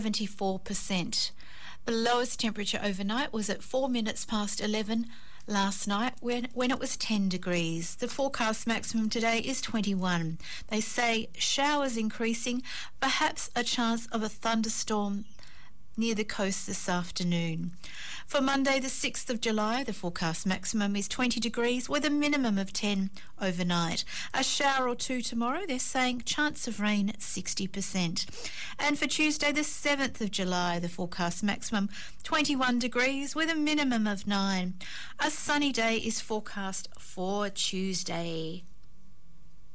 74%. The lowest temperature overnight was at 4 minutes past 11 last night when it was 10 degrees. The forecast maximum today is 21. They say showers increasing, perhaps a chance of a thunderstorm near the coast this afternoon. For Monday the 6th of July, the forecast maximum is 20 degrees with a minimum of 10 overnight. A shower or two tomorrow, they're saying chance of rain at 60%. And for Tuesday the 7th of July, the forecast maximum 21 degrees with a minimum of 9. A sunny day is forecast for Tuesday.